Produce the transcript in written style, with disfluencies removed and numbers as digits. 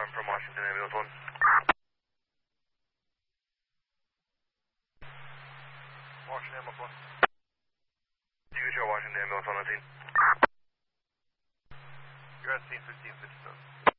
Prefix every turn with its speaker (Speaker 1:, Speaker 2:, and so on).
Speaker 1: from Washington, ambulance 1. Washington, ambulance 1. You can show Washington, ambulance 119. You're at scene 1557.